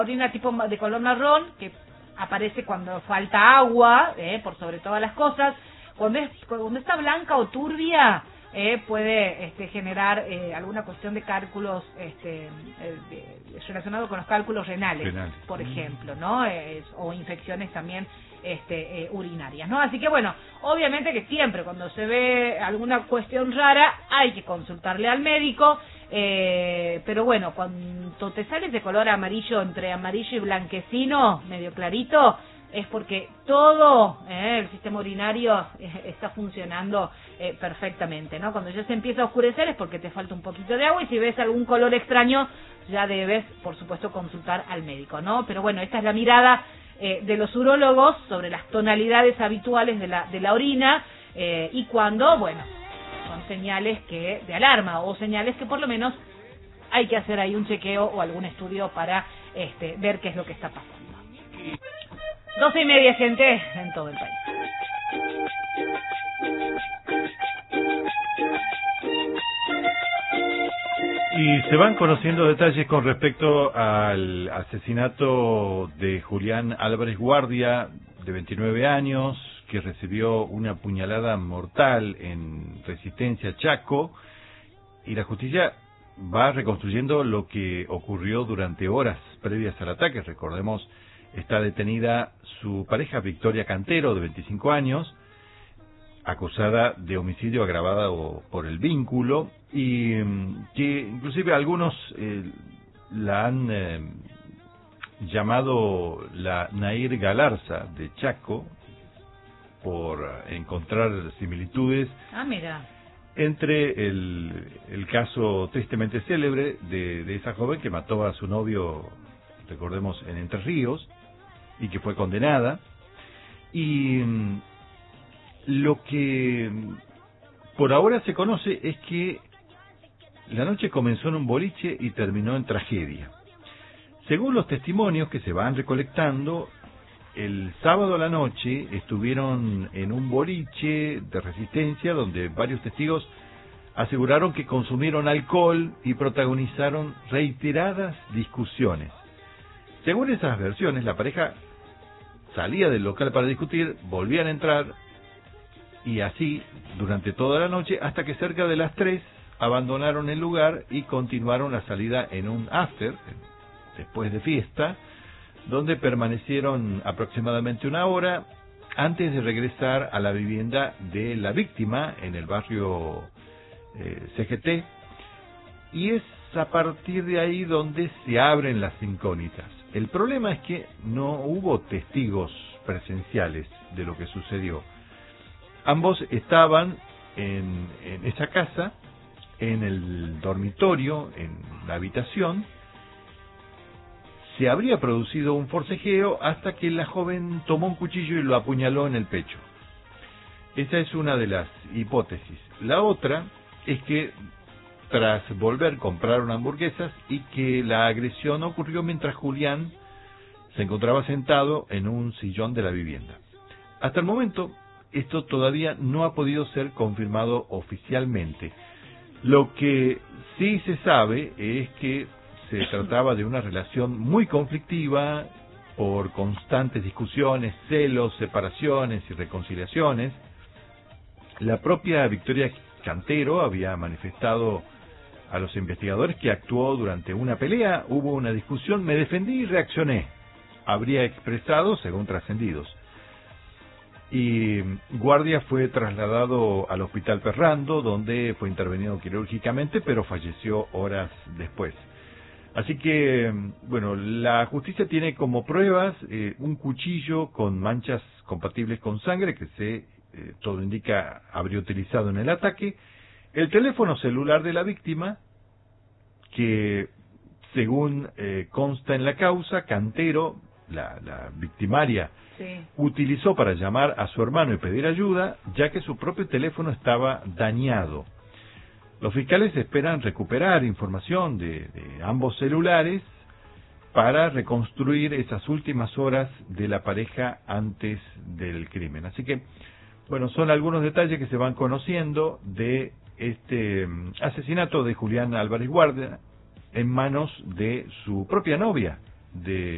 orina tipo de color marrón, que aparece cuando falta agua, por sobre todas las cosas. Cuando está blanca o turbia, puede generar alguna cuestión de cálculos relacionado con los cálculos renales. Por ejemplo, ¿no? O infecciones también urinarias, ¿no? Así que bueno, obviamente que siempre cuando se ve alguna cuestión rara hay que consultarle al médico, pero bueno, cuando te sales de color amarillo, entre amarillo y blanquecino, medio clarito, es porque todo el sistema urinario está funcionando perfectamente, ¿no? Cuando ya se empieza a oscurecer es porque te falta un poquito de agua, y si ves algún color extraño ya debes, por supuesto, consultar al médico, ¿no? Pero bueno, esta es la mirada de los urólogos sobre las tonalidades habituales de la orina, y cuando, bueno, son señales de alarma, o señales que por lo menos hay que hacer ahí un chequeo o algún estudio para ver qué es lo que está pasando. 12:30, gente, en todo el país. Y se van conociendo detalles con respecto al asesinato de Julián Álvarez Guardia, de 29 años, que recibió una puñalada mortal en Resistencia, Chaco, y la justicia va reconstruyendo lo que ocurrió durante horas previas al ataque. Recordemos, está detenida su pareja Victoria Cantero, de 25 años, acusada de homicidio agravado por el vínculo, y que inclusive algunos la han llamado la Nair Galarza de Chaco, por encontrar similitudes entre el caso tristemente célebre de esa joven que mató a su novio, recordemos, en Entre Ríos, y que fue condenada, y lo que por ahora se conoce es que la noche comenzó en un boliche y terminó en tragedia. Según los testimonios que se van recolectando, el sábado a la noche estuvieron en un boliche de Resistencia donde varios testigos aseguraron que consumieron alcohol y protagonizaron reiteradas discusiones. Según esas versiones, la pareja salía del local para discutir, volvían a entrar, y así durante toda la noche, hasta que cerca de las 3 abandonaron el lugar y continuaron la salida en un after, después de fiesta, donde permanecieron aproximadamente 1 hora antes de regresar a la vivienda de la víctima en el barrio CGT, y es a partir de ahí donde se abren las incógnitas. El problema es que no hubo testigos presenciales de lo que sucedió. Ambos estaban en esa casa, en el dormitorio, en la habitación. Se habría producido un forcejeo hasta que la joven tomó un cuchillo y lo apuñaló en el pecho. Esa es una de las hipótesis. La otra es que tras volver compraron hamburguesas y que la agresión ocurrió mientras Julián se encontraba sentado en un sillón de la vivienda. Hasta el momento, esto todavía no ha podido ser confirmado oficialmente. Lo que sí se sabe es que se trataba de una relación muy conflictiva por constantes discusiones, celos, separaciones y reconciliaciones. La propia Victoria Cantero había manifestado a los investigadores que actuó durante una pelea, hubo una discusión, me defendí y reaccioné, habría expresado según trascendidos. Y Guardia fue trasladado al Hospital Ferrando, donde fue intervenido quirúrgicamente, pero falleció horas después. Así que, bueno, la justicia tiene como pruebas un cuchillo con manchas compatibles con sangre, que todo indica habría utilizado en el ataque, el teléfono celular de la víctima, que según consta en la causa, Cantero, la victimaria, utilizó para llamar a su hermano y pedir ayuda, ya que su propio teléfono estaba dañado. Los fiscales esperan recuperar información de ambos celulares para reconstruir esas últimas horas de la pareja antes del crimen. Así que, bueno, son algunos detalles que se van conociendo de este asesinato de Julián Álvarez Guardia en manos de su propia novia, de